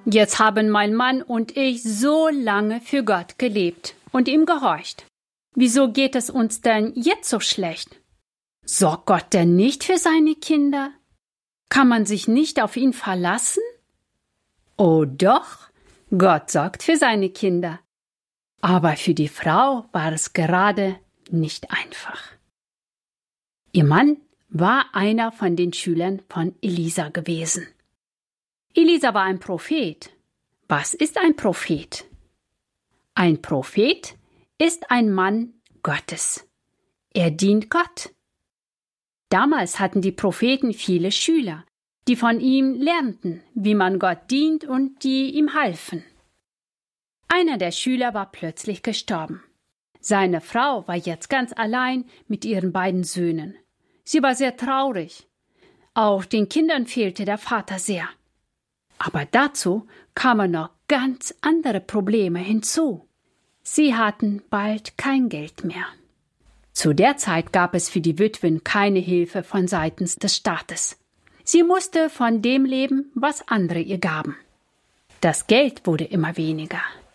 Jetzt haben mein Mann und ich so lange für Gott gelebt und ihm gehorcht. Wieso geht es uns denn jetzt so schlecht? Sorgt Gott denn nicht für seine Kinder? Kann man sich nicht auf ihn verlassen? Oh doch, Gott sorgt für seine Kinder. Aber für die Frau war es gerade nicht einfach. Ihr Mann war einer von den Schülern von Elisa gewesen. Elisa war ein Prophet. Was ist ein Prophet? Ein Prophet ist ein Mann Gottes. Er dient Gott. Damals hatten die Propheten viele Schüler, die von ihm lernten, wie man Gott dient und die ihm halfen. Einer der Schüler war plötzlich gestorben. Seine Frau war jetzt ganz allein mit ihren beiden Söhnen. Sie war sehr traurig. Auch den Kindern fehlte der Vater sehr. Aber dazu kamen noch ganz andere Probleme hinzu. Sie hatten bald kein Geld mehr. Zu der Zeit gab es für die Witwen keine Hilfe von seitens des Staates. Sie musste von dem leben, was andere ihr gaben. Das Geld wurde immer weniger.